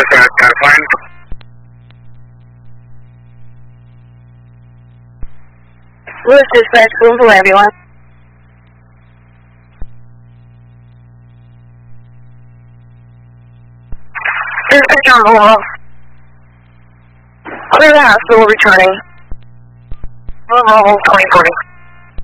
fine. Lewis dispatch, room for ambulance. Dispatch on hold. Clear the hospital returning. Move 2040.